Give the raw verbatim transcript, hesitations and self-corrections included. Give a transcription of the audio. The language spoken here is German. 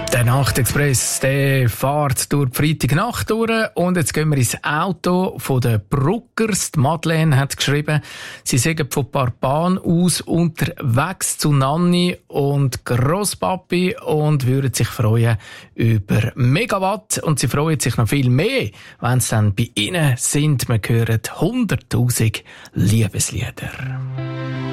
Der Nachtexpress, der fährt durch die Freitagnacht durch und jetzt gehen wir ins Auto von den Bruckers. Die Madeleine hat geschrieben, sie seien von Parpan aus unterwegs zu Nanni und Grosspapi und würden sich freuen über Megawatt und sie freuen sich noch viel mehr, wenn sie dann bei ihnen sind. Wir hören hunderttausend Liebeslieder.